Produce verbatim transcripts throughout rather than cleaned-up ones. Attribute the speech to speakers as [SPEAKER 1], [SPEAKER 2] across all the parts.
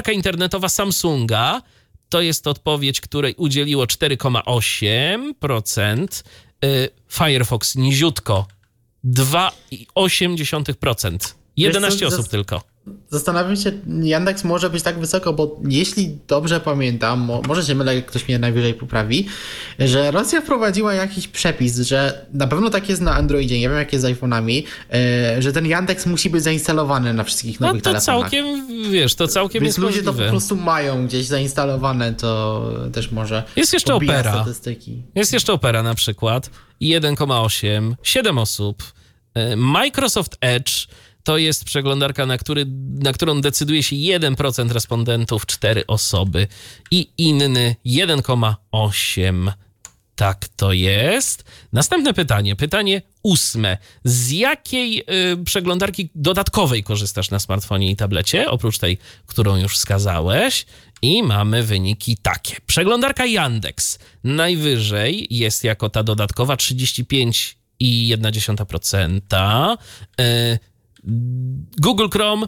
[SPEAKER 1] Przeglądarka internetowa Samsunga to jest odpowiedź, której udzieliło cztery przecinek osiem procent. Firefox niziutko dwa przecinek osiem procent. jedenaście
[SPEAKER 2] Wiesz co,
[SPEAKER 1] osób
[SPEAKER 2] zas-
[SPEAKER 1] tylko.
[SPEAKER 2] Zastanawiam się, Yandex może być tak wysoko, bo jeśli dobrze pamiętam, mo- może się mylę, ktoś mnie najwyżej poprawi, że Rosja wprowadziła jakiś przepis, że na pewno tak jest na Androidzie, nie wiem jak jest z iPhone'ami, e, że ten Yandex musi być zainstalowany na wszystkich
[SPEAKER 1] No
[SPEAKER 2] nowych
[SPEAKER 1] to
[SPEAKER 2] telefonach.
[SPEAKER 1] całkiem, wiesz, to całkiem
[SPEAKER 2] Więc
[SPEAKER 1] jest
[SPEAKER 2] ludzie to
[SPEAKER 1] możliwe.
[SPEAKER 2] po prostu mają gdzieś zainstalowane, to też może
[SPEAKER 1] Jest jeszcze
[SPEAKER 2] pobija
[SPEAKER 1] Opera.
[SPEAKER 2] statystyki.
[SPEAKER 1] Jest jeszcze Opera na przykład. jeden przecinek osiem, siedem osób. Microsoft Edge to jest przeglądarka, na, który, na którą decyduje się jeden procent respondentów, cztery osoby. I inny jeden przecinek osiem. Tak to jest. Następne pytanie. Pytanie ósme. Z jakiej y, przeglądarki dodatkowej korzystasz na smartfonie i tablecie, oprócz tej, którą już wskazałeś? I mamy wyniki takie. Przeglądarka Yandex najwyżej jest jako ta dodatkowa trzydzieści pięć przecinek jeden procent. Y, Google Chrome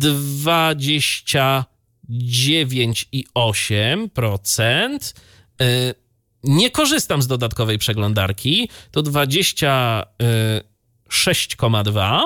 [SPEAKER 1] dwadzieścia dziewięć przecinek osiem procent. Y, Nie korzystam z dodatkowej przeglądarki, to dwadzieścia sześć przecinek dwa.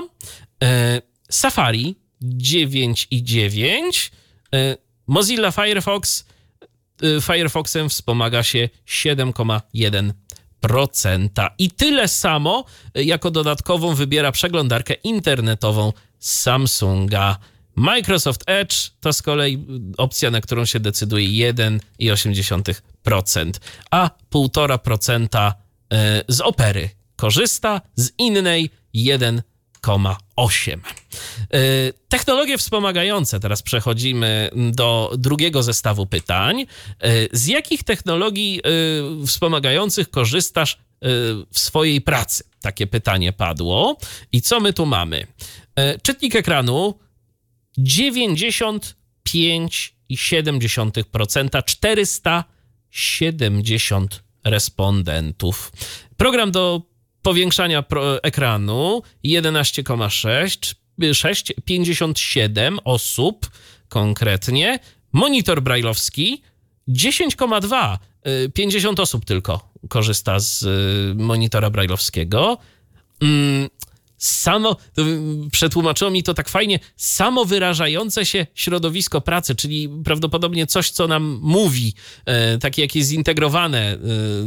[SPEAKER 1] Safari dziewięć przecinek dziewięć. Mozilla Firefox Firefoxem wspomaga się siedem przecinek jeden procent. I tyle samo jako dodatkową wybiera przeglądarkę internetową Samsunga. Microsoft Edge to z kolei opcja, na którą się decyduje jeden przecinek osiem procent, a pół procent z Opery korzysta, z innej jeden przecinek osiem procent. Technologie wspomagające. Teraz przechodzimy do drugiego zestawu pytań. Z jakich technologii wspomagających korzystasz w swojej pracy? Takie pytanie padło. I co my tu mamy? Czytnik ekranu dziewięćdziesiąt pięć przecinek siedem procent, czterysta siedemdziesiąt respondentów. Program do powiększania pro- ekranu jedenaście przecinek sześć, pięćdziesiąt siedem osób konkretnie. Monitor brajlowski dziesięć przecinek dwa, pięćdziesiąt osób tylko korzysta z monitora brajlowskiego. Mm. Samo, przetłumaczyło mi to tak fajnie, samowyrażające się środowisko pracy, czyli prawdopodobnie coś, co nam mówi, e, takie jakieś zintegrowane e,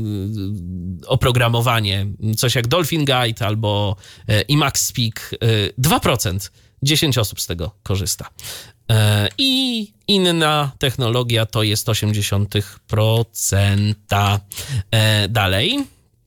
[SPEAKER 1] oprogramowanie, coś jak Dolphin Guide albo e, Emacs Speak. E, dwa procent, dziesięć osób z tego korzysta. E, I inna technologia to jest osiemdziesiąt procent. E, dalej.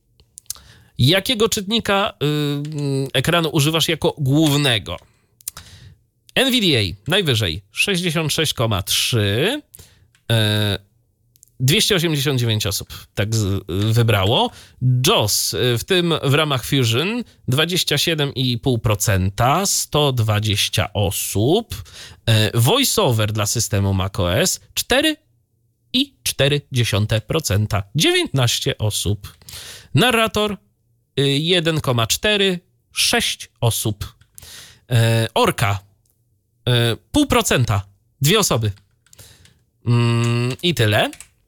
[SPEAKER 1] Jakiego czytnika y, ekranu używasz jako głównego? N V D A najwyżej sześćdziesiąt sześć przecinek trzy, y, dwieście osiemdziesiąt dziewięć osób tak z, y, wybrało. J O S, y, w tym w ramach Fusion dwadzieścia siedem przecinek pięć procent, sto dwadzieścia osób. Y, VoiceOver dla systemu macOS cztery przecinek cztery procent, dziewiętnaście osób. Narrator jeden przecinek cztery, sześć osób. E, Orka e, pół procenta, dwie osoby. Mm, I tyle.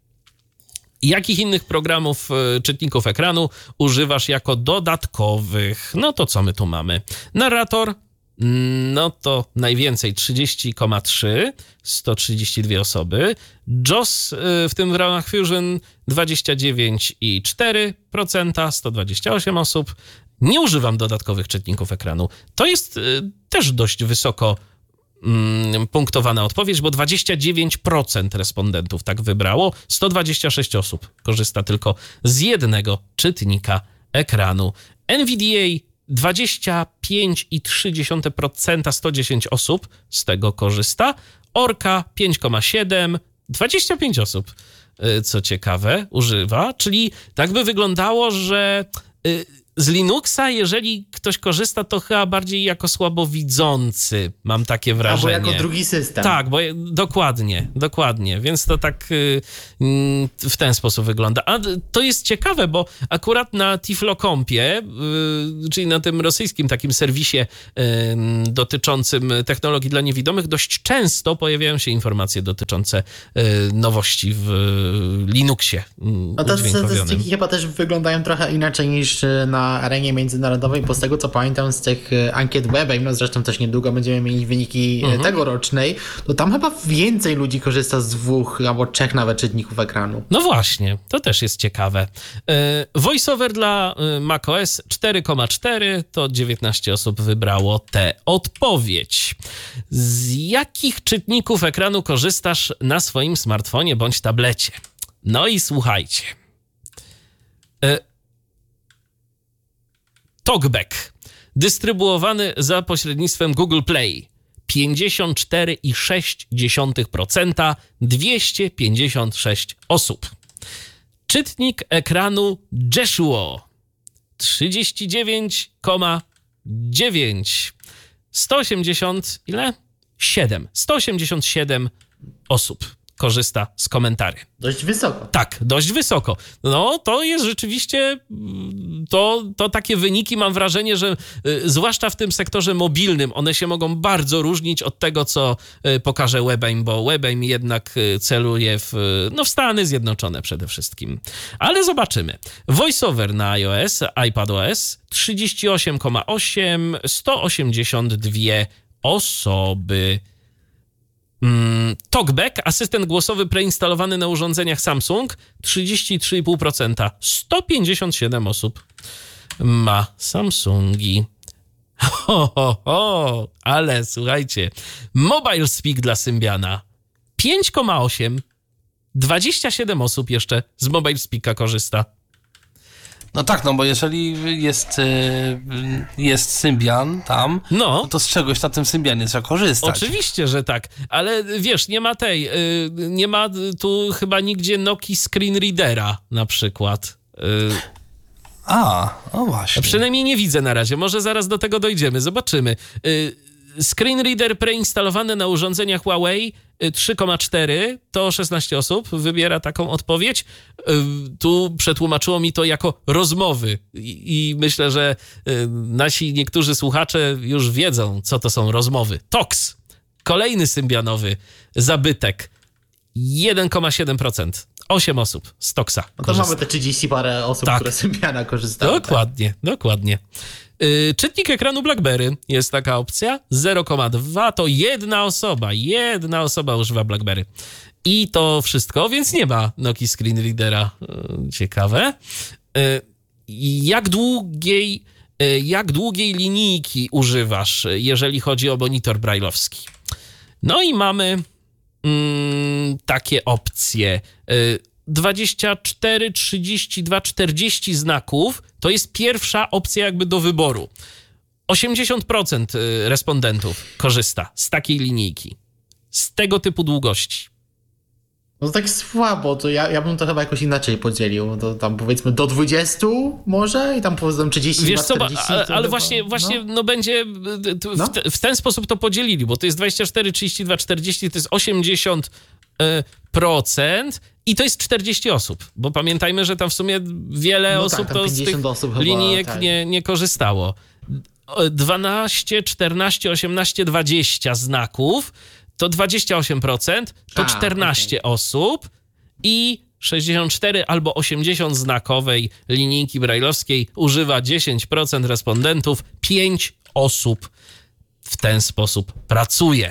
[SPEAKER 1] Jakich innych programów e, czytników ekranu używasz jako dodatkowych? No to co my tu mamy? Narrator, no to najwięcej trzydzieści przecinek trzy, sto trzydzieści dwie osoby. J O S, y, w tym w ramach Fusion dwadzieścia dziewięć przecinek cztery procent, sto dwadzieścia osiem osób. Nie używam dodatkowych czytników ekranu. To jest y, też dość wysoko mm, punktowana odpowiedź, bo dwadzieścia dziewięć procent respondentów tak wybrało. sto dwadzieścia sześć osób korzysta tylko z jednego czytnika ekranu. N V D A dwadzieścia pięć przecinek trzy procent, sto dziesięć osób z tego korzysta. Orka pięć przecinek siedem, dwadzieścia pięć osób, co ciekawe, używa. Czyli tak by wyglądało, że z Linuxa, jeżeli ktoś korzysta, to chyba bardziej jako słabowidzący, mam takie wrażenie.
[SPEAKER 2] Albo jako drugi system.
[SPEAKER 1] Tak, bo dokładnie, dokładnie, więc to tak y, y, w ten sposób wygląda. A to jest ciekawe, bo akurat na Tiflokompie, y, czyli na tym rosyjskim takim serwisie y, dotyczącym technologii dla niewidomych, dość często pojawiają się informacje dotyczące y, nowości w y, Linuxie y,
[SPEAKER 2] No te statystyki chyba też wyglądają trochę inaczej niż na arenie międzynarodowej, bo z tego co pamiętam z tych ankiet WebAIM, no zresztą też niedługo będziemy mieli wyniki mhm. tegorocznej, to tam chyba więcej ludzi korzysta z dwóch albo trzech nawet czytników ekranu.
[SPEAKER 1] No właśnie, to też jest ciekawe. VoiceOver dla macOS cztery przecinek cztery, to dziewiętnaście osób wybrało tę odpowiedź. Z jakich czytników ekranu korzystasz na swoim smartfonie bądź tablecie? No i słuchajcie. TalkBack, dystrybuowany za pośrednictwem Google Play, pięćdziesiąt cztery przecinek sześć procent, dwieście pięćdziesiąt sześć osób. Czytnik ekranu Jeshuo, trzydzieści dziewięć przecinek dziewięć, sto osiemdziesiąt ile? siedem, sto osiemdziesiąt siedem osób korzysta z komentarzy.
[SPEAKER 2] Dość wysoko.
[SPEAKER 1] Tak, dość wysoko. No, to jest rzeczywiście, to, to takie wyniki, mam wrażenie, że y, zwłaszcza w tym sektorze mobilnym, one się mogą bardzo różnić od tego, co y, pokaże WebAIM, bo WebAIM jednak y, celuje w, y, no, w Stany Zjednoczone przede wszystkim. Ale zobaczymy. VoiceOver na iOS, iPadOS, trzydzieści osiem przecinek osiem, sto osiemdziesiąt dwie osoby. TalkBack, asystent głosowy preinstalowany na urządzeniach Samsung, trzydzieści trzy przecinek pięć procent, sto pięćdziesiąt siedem osób ma Samsungi. Ho, ho, ho, ale słuchajcie, Mobile Speak dla Symbiana, pięć przecinek osiem, dwadzieścia siedem osób jeszcze z Mobile Speaka korzysta.
[SPEAKER 3] No tak, no bo jeżeli jest, jest Symbian tam, no. to z czegoś na tym Symbianie trzeba korzystać.
[SPEAKER 1] Oczywiście, że tak, ale wiesz, nie ma tej, nie ma tu chyba nigdzie Nokii Screen Readera na przykład.
[SPEAKER 3] A, no właśnie.
[SPEAKER 1] Przynajmniej nie widzę na razie, może zaraz do tego dojdziemy, zobaczymy. Screen Reader preinstalowany na urządzeniach Huawei trzy przecinek cztery, to szesnaście osób wybiera taką odpowiedź. Tu przetłumaczyło mi to jako rozmowy i, i myślę, że nasi niektórzy słuchacze już wiedzą, co to są rozmowy. Talks, kolejny symbianowy zabytek, jeden przecinek siedem procent, osiem osób z Talksa
[SPEAKER 2] No to
[SPEAKER 1] korzysta.
[SPEAKER 2] mamy te trzydzieści parę osób, tak. które Symbiana korzystają.
[SPEAKER 1] Dokładnie, tak. dokładnie. Czytnik ekranu BlackBerry, jest taka opcja, zero przecinek dwa, to jedna osoba, jedna osoba używa BlackBerry. I to wszystko, więc nie ma Nokii Screen Readera. Ciekawe. Jak długiej, jak długiej linijki używasz, jeżeli chodzi o monitor brajlowski? No i mamy mm, takie opcje. dwadzieścia cztery, trzydzieści dwa, czterdzieści znaków to jest pierwsza opcja jakby do wyboru. osiemdziesiąt procent respondentów korzysta z takiej linijki, z tego typu długości.
[SPEAKER 2] No to tak słabo, to ja, ja bym to chyba jakoś inaczej podzielił. To tam powiedzmy do dwudziestu może i tam powiedzmy trzydzieści,
[SPEAKER 1] Wiesz co,
[SPEAKER 2] czterdzieści.
[SPEAKER 1] ale, ale
[SPEAKER 2] chyba,
[SPEAKER 1] właśnie,
[SPEAKER 2] no.
[SPEAKER 1] właśnie no będzie w,
[SPEAKER 2] No.
[SPEAKER 1] te, w ten sposób to podzielili, bo to jest dwadzieścia cztery, trzydzieści dwa, czterdzieści, to jest osiemdziesiąt procent i to jest czterdzieści osób, bo pamiętajmy, że tam w sumie wiele
[SPEAKER 2] No
[SPEAKER 1] osób
[SPEAKER 2] tak, tam
[SPEAKER 1] to z tych
[SPEAKER 2] osób chyba,
[SPEAKER 1] linijek
[SPEAKER 2] tak.
[SPEAKER 1] nie, nie korzystało. dwanaście, czternaście, osiemnaście, dwadzieścia znaków to dwadzieścia osiem procent, to
[SPEAKER 2] A,
[SPEAKER 1] czternaście
[SPEAKER 2] okay.
[SPEAKER 1] osób i sześćdziesiąt cztery albo osiemdziesiąt znakowej linijki brajlowskiej używa dziesięć procent respondentów, pięć osób w ten sposób pracuje.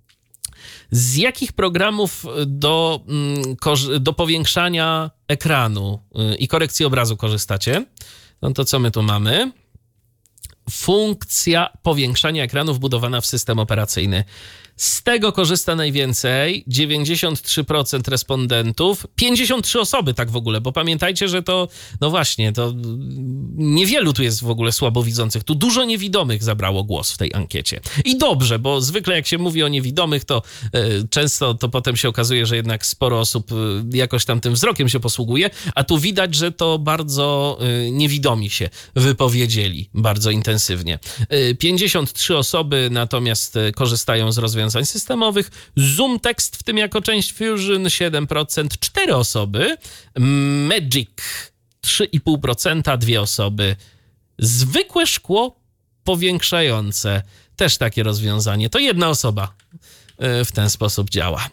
[SPEAKER 1] Z jakich programów do, do powiększania ekranu i korekcji obrazu korzystacie? No to co my tu mamy? Funkcja powiększania ekranu wbudowana w system operacyjny. Z tego korzysta najwięcej, dziewięćdziesiąt trzy procent respondentów, pięćdziesiąt trzy osoby tak w ogóle, bo pamiętajcie, że to, no właśnie, to niewielu tu jest w ogóle słabowidzących, tu dużo niewidomych zabrało głos w tej ankiecie. I dobrze, bo zwykle jak się mówi o niewidomych, to y, często to potem się okazuje, że jednak sporo osób y, jakoś tam tym wzrokiem się posługuje, a tu widać, że to bardzo y, niewidomi się wypowiedzieli bardzo intensywnie. Y, pięćdziesiąt trzy osoby natomiast y, korzystają z rozwiązań systemowych. Zoom Text, w tym jako część Fusion siedem procent, cztery osoby. Magic trzy i pół procent, dwie osoby. Zwykłe szkło powiększające, też takie rozwiązanie. To jedna osoba w ten sposób działa.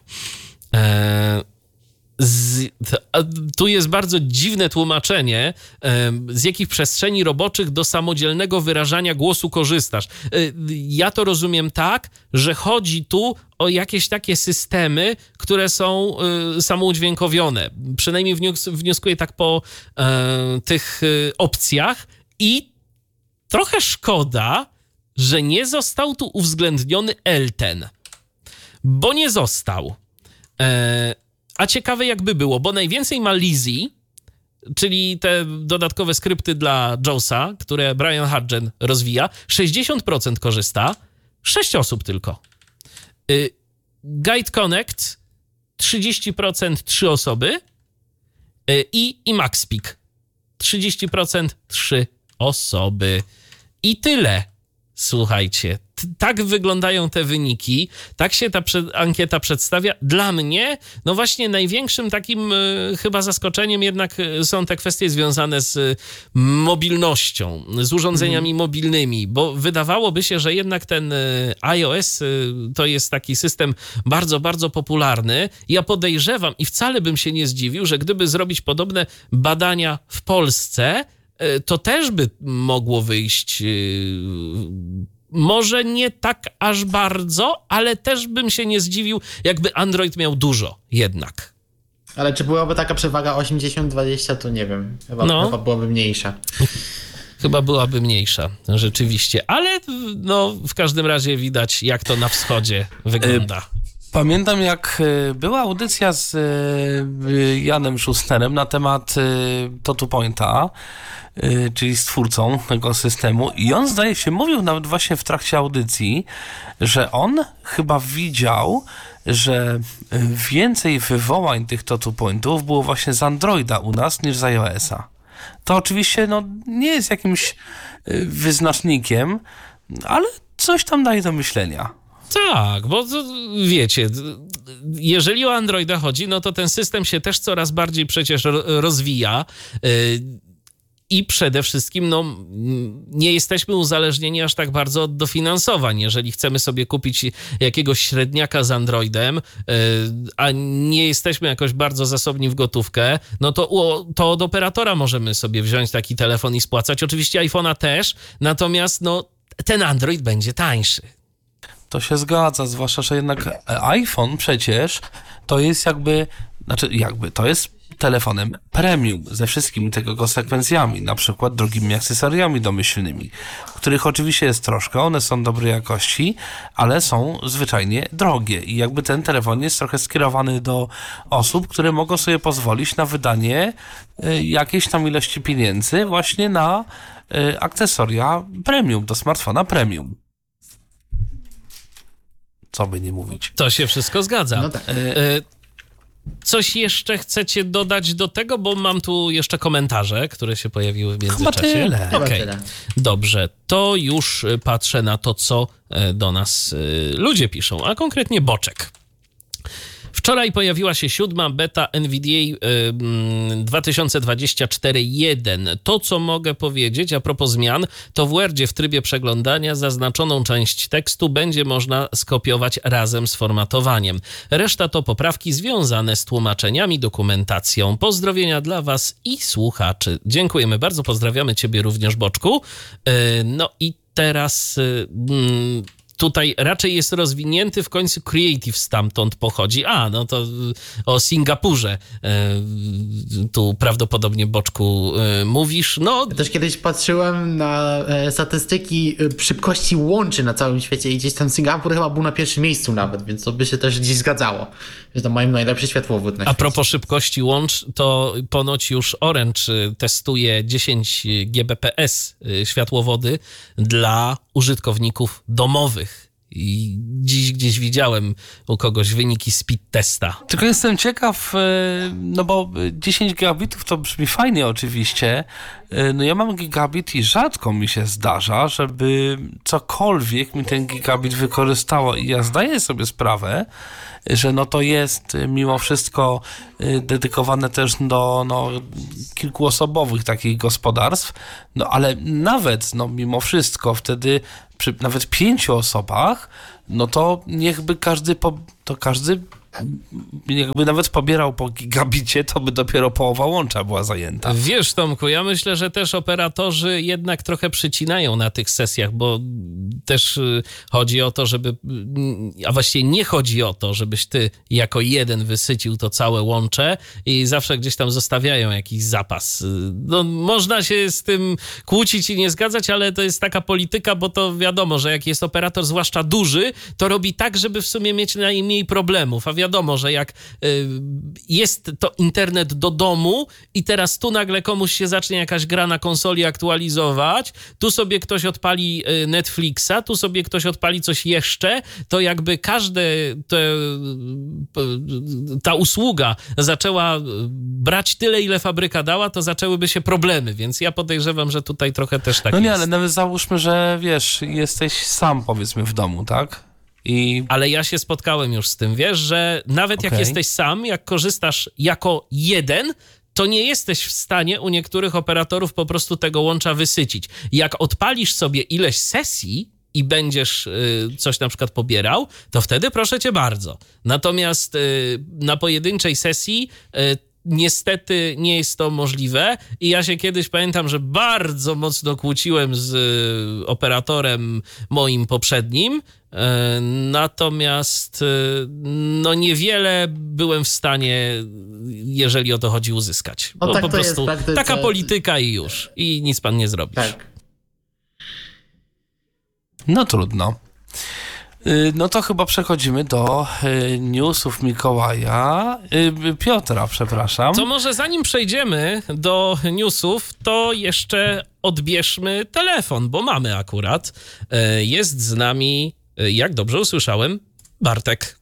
[SPEAKER 1] Z, tu jest bardzo dziwne tłumaczenie, z jakich przestrzeni roboczych do samodzielnego wyrażania głosu korzystasz. Ja to rozumiem tak, że chodzi tu o jakieś takie systemy, które są samoudźwiękowione. Przynajmniej wnios- wnioskuję tak po e, tych opcjach i trochę szkoda, że nie został tu uwzględniony Elten, bo nie został. E, A ciekawe jakby było, bo najwięcej ma Lizzie, czyli te dodatkowe skrypty dla Jawsa, które Brian Hudgen rozwija. sześćdziesiąt procent korzysta, sześć osób tylko. Y, Guide Connect, trzydzieści procent, trzy osoby. Y, I Emacspeak, trzydzieści procent, trzy osoby. I tyle. Słuchajcie, t- tak wyglądają te wyniki, tak się ta prze- ankieta przedstawia. Dla mnie, no właśnie największym takim y, chyba zaskoczeniem jednak y, są te kwestie związane z y, mobilnością, z urządzeniami mm. mobilnymi, bo wydawałoby się, że jednak ten y, iOS y, to jest taki system bardzo, bardzo popularny. Ja podejrzewam i wcale bym się nie zdziwił, że gdyby zrobić podobne badania w Polsce, to też by mogło wyjść, może nie tak aż bardzo, ale też bym się nie zdziwił, jakby Android miał dużo jednak.
[SPEAKER 2] Ale czy byłaby taka przewaga osiemdziesiąt dwadzieścia, to nie wiem. Chyba, no. chyba byłaby mniejsza.
[SPEAKER 1] Chyba byłaby mniejsza, rzeczywiście. Ale no, w każdym razie widać, jak to na wschodzie wygląda.
[SPEAKER 3] Pamiętam, jak była audycja z Janem Schusterem na temat TotuPointa, czyli z twórcą tego systemu, i on, zdaje się, mówił nawet właśnie w trakcie audycji, że on chyba widział, że więcej wywołań tych TotuPointów było właśnie z Androida u nas niż z iOS-a. To oczywiście no, nie jest jakimś wyznacznikiem, ale coś tam daje do myślenia.
[SPEAKER 1] Tak, bo wiecie, jeżeli o Androida chodzi, no to ten system się też coraz bardziej przecież rozwija i przede wszystkim no, nie jesteśmy uzależnieni aż tak bardzo od dofinansowań. Jeżeli chcemy sobie kupić jakiegoś średniaka z Androidem, a nie jesteśmy jakoś bardzo zasobni w gotówkę, no to, to od operatora możemy sobie wziąć taki telefon i spłacać. Oczywiście iPhone'a też, natomiast no, ten Android będzie tańszy.
[SPEAKER 3] To się zgadza, zwłaszcza, że jednak iPhone przecież to jest jakby, znaczy jakby, to jest telefonem premium ze wszystkimi tego konsekwencjami, na przykład drogimi akcesoriami domyślnymi, których oczywiście jest troszkę, one są dobrej jakości, ale są zwyczajnie drogie i jakby ten telefon jest trochę skierowany do osób, które mogą sobie pozwolić na wydanie jakiejś tam ilości pieniędzy właśnie na akcesoria premium, do smartfona premium. Co by nie mówić.
[SPEAKER 1] To się wszystko zgadza. No tak. Coś jeszcze chcecie dodać do tego? Bo mam tu jeszcze komentarze, które się pojawiły w międzyczasie.
[SPEAKER 3] Chyba tyle.
[SPEAKER 1] Okay. Tyle. Dobrze, to już patrzę na to, co do nas ludzie piszą, a konkretnie Boczek. Wczoraj pojawiła się siódma beta NVIDIA dwa tysiące dwadzieścia cztery jeden. To, co mogę powiedzieć a propos zmian, to w Wordzie w trybie przeglądania zaznaczoną część tekstu będzie można skopiować razem z formatowaniem. Reszta to poprawki związane z tłumaczeniami, dokumentacją. Pozdrowienia dla Was i słuchaczy. Dziękujemy bardzo, pozdrawiamy Ciebie również, Boczku. No i teraz... tutaj raczej jest rozwinięty, w końcu Creative stamtąd pochodzi. A, no to o Singapurze tu prawdopodobnie, Boczku, mówisz. No.
[SPEAKER 2] Ja też kiedyś patrzyłem na statystyki szybkości łączy na całym świecie i gdzieś tam Singapur chyba był na pierwszym miejscu nawet, więc to by się też gdzieś zgadzało, że to mają najlepszy światłowód na świecie.
[SPEAKER 1] A propos szybkości łącz, to ponoć już Orange testuje dziesięć gigabitów per sekundę światłowody dla użytkowników domowych. I dziś gdzieś widziałem u kogoś wyniki speed testa.
[SPEAKER 3] Tylko jestem ciekaw, no bo dziesięć gigabitów to brzmi fajnie oczywiście. No ja mam gigabit i rzadko mi się zdarza, żeby cokolwiek mi ten gigabit wykorzystało. I ja zdaję sobie sprawę, że no to jest mimo wszystko dedykowane też do no, kilkuosobowych takich gospodarstw, no ale nawet no mimo wszystko wtedy przy nawet pięciu osobach, no to niechby każdy, po, to każdy jakby nawet pobierał po gigabicie, to by dopiero połowa łącza była zajęta.
[SPEAKER 1] Wiesz, Tomku, ja myślę, że też operatorzy jednak trochę przycinają na tych sesjach, bo też chodzi o to, żeby, a właściwie nie chodzi o to, żebyś ty jako jeden wysycił to całe łącze i zawsze gdzieś tam zostawiają jakiś zapas. No, można się z tym kłócić i nie zgadzać, ale to jest taka polityka, bo to wiadomo, że jak jest operator, zwłaszcza duży, to robi tak, żeby w sumie mieć najmniej problemów, a wiadomo, że jak y, jest to internet do domu i teraz tu nagle komuś się zacznie jakaś gra na konsoli aktualizować, tu sobie ktoś odpali y, Netflixa, tu sobie ktoś odpali coś jeszcze, to jakby każde te, ta usługa zaczęła brać tyle, ile fabryka dała, to zaczęłyby się problemy, więc ja podejrzewam, że tutaj trochę też tak
[SPEAKER 3] no nie,
[SPEAKER 1] jest.
[SPEAKER 3] ale nawet załóżmy, że wiesz, jesteś sam powiedzmy w domu, tak? I...
[SPEAKER 1] Ale ja się spotkałem już z tym, wiesz, że nawet
[SPEAKER 3] okay.
[SPEAKER 1] jak jesteś sam, jak korzystasz jako jeden, to nie jesteś w stanie u niektórych operatorów po prostu tego łącza wysycić. Jak odpalisz sobie ileś sesji i będziesz y, coś na przykład pobierał, to wtedy proszę cię bardzo. Natomiast y, na pojedynczej sesji y, niestety nie jest to możliwe i ja się kiedyś pamiętam, że bardzo mocno kłóciłem z y, operatorem moim poprzednim, y, natomiast y, no niewiele byłem w stanie, jeżeli o to chodzi, uzyskać.
[SPEAKER 2] No
[SPEAKER 1] Bo
[SPEAKER 2] tak
[SPEAKER 1] po
[SPEAKER 2] to
[SPEAKER 1] prostu
[SPEAKER 2] jest praktyce...
[SPEAKER 1] taka polityka i już. I nic pan nie zrobisz.
[SPEAKER 2] Tak.
[SPEAKER 3] No trudno. No to chyba przechodzimy do newsów Mikołaja. Piotra, przepraszam.
[SPEAKER 1] To może zanim przejdziemy do newsów, to jeszcze odbierzmy telefon, bo mamy akurat. Jest z nami, jak dobrze usłyszałem, Bartek.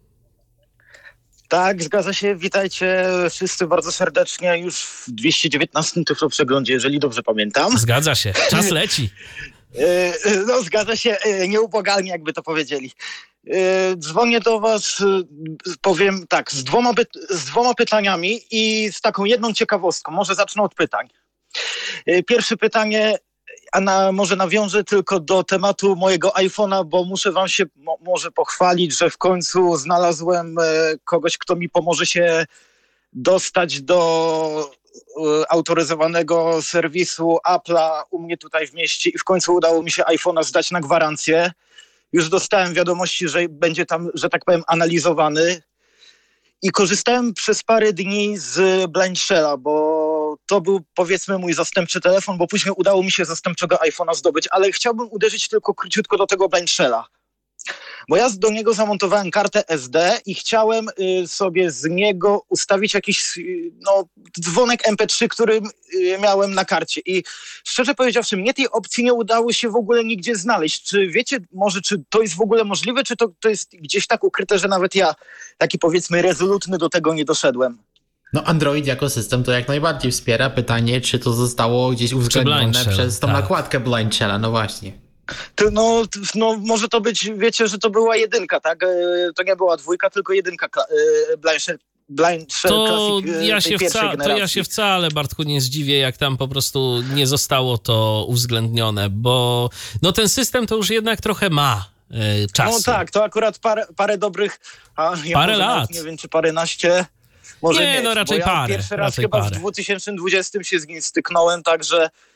[SPEAKER 4] Tak, zgadza się. Witajcie wszyscy bardzo serdecznie już w dwieście dziewiętnastym Tyfloprzeglądzie, jeżeli dobrze pamiętam.
[SPEAKER 1] Zgadza się. Czas leci.
[SPEAKER 4] No, zgadza się, nieubłagalnie, jakby to powiedzieli. Dzwonię do was, powiem tak, z dwoma, z dwoma pytaniami i z taką jedną ciekawostką. Może zacznę od pytań. Pierwsze pytanie, a na, może nawiążę tylko do tematu mojego iPhone'a, bo muszę wam się mo, może pochwalić, że w końcu znalazłem kogoś, kto mi pomoże się dostać do autoryzowanego serwisu Apple'a u mnie tutaj w mieście i w końcu udało mi się iPhone'a zdać na gwarancję. Już dostałem wiadomości, że będzie tam, że tak powiem, analizowany i korzystałem przez parę dni z Blind Shell'a, bo to był, powiedzmy, mój zastępczy telefon, bo później udało mi się zastępczego iPhone'a zdobyć, ale chciałbym uderzyć tylko króciutko do tego Blind Shell'a. Bo ja do niego zamontowałem kartę S D i chciałem y, sobie z niego ustawić jakiś y, no, dzwonek M P trzy, który y, miałem na karcie. I szczerze powiedziawszy, mnie tej opcji nie udało się w ogóle nigdzie znaleźć. Czy wiecie może, czy to jest w ogóle możliwe, czy to, to jest gdzieś tak ukryte, że nawet ja, taki powiedzmy rezolutny, do tego nie doszedłem?
[SPEAKER 2] No Android jako system to jak najbardziej wspiera. Pytanie, czy to zostało gdzieś uwzględnione przez tą tak. nakładkę Blind Shell'a, no właśnie.
[SPEAKER 4] To, no, no może to być, wiecie, że to była jedynka, tak? To nie była dwójka, tylko jedynka Blind Shell, Blind Shell
[SPEAKER 1] to
[SPEAKER 4] Classic
[SPEAKER 1] ja
[SPEAKER 4] tej
[SPEAKER 1] się
[SPEAKER 4] pierwszej
[SPEAKER 1] wca-
[SPEAKER 4] generacji.
[SPEAKER 1] To ja się wcale, Bartku, nie zdziwię, jak tam po prostu nie zostało to uwzględnione, bo no ten system to już jednak trochę ma y, czasu.
[SPEAKER 4] No tak, to akurat parę, parę dobrych, a ja
[SPEAKER 1] parę
[SPEAKER 4] może
[SPEAKER 1] lat.
[SPEAKER 4] nawet nie wiem, czy paręnaście może
[SPEAKER 1] nie,
[SPEAKER 4] mieć,
[SPEAKER 1] no raczej
[SPEAKER 4] bo ja
[SPEAKER 1] parę.
[SPEAKER 4] pierwszy raz
[SPEAKER 1] raczej
[SPEAKER 4] chyba
[SPEAKER 1] parę.
[SPEAKER 4] w dwa tysiące dwudziestym się z nim styknąłem, także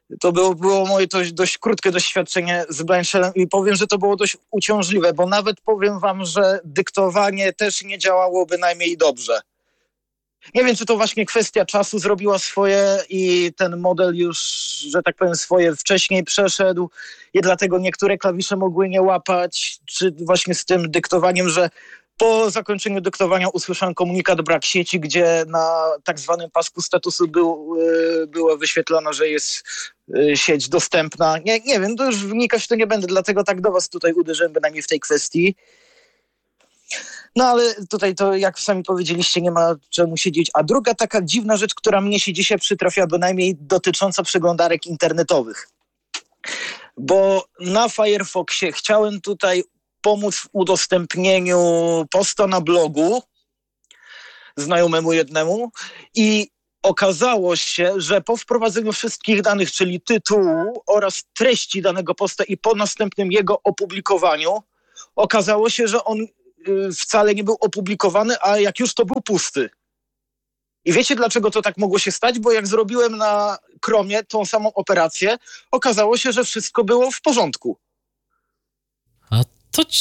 [SPEAKER 4] To było, było moje dość, dość krótkie doświadczenie z Blind Shellem i powiem, że to było dość uciążliwe, bo nawet powiem wam, że dyktowanie też nie działało bynajmniej dobrze. Nie wiem, czy to właśnie kwestia czasu zrobiła swoje i ten model już, że tak powiem, swoje wcześniej przeszedł i dlatego niektóre klawisze mogły nie łapać, czy właśnie z tym dyktowaniem, że po zakończeniu dyktowania usłyszałem komunikat brak sieci, gdzie na tak zwanym pasku statusu był, yy, było wyświetlone, że jest yy, sieć dostępna. Nie, nie wiem, to już wnikać w to nie będę, dlatego tak do was tutaj uderzyłem bynajmniej w tej kwestii. No ale tutaj to, jak sami powiedzieliście, nie ma czemu siedzieć. A druga taka dziwna rzecz, która mnie się dzisiaj przytrafia, bynajmniej dotycząca przeglądarek internetowych. Bo na Firefoxie chciałem tutaj pomóc w udostępnieniu posta na blogu znajomemu jednemu i okazało się, że po wprowadzeniu wszystkich danych, czyli tytułu oraz treści danego posta i po następnym jego opublikowaniu, okazało się, że on wcale nie był opublikowany, a jak już to był pusty. I wiecie, dlaczego to tak mogło się stać? Bo jak zrobiłem na Chromie tą samą operację, okazało się, że wszystko było w porządku.
[SPEAKER 1] A to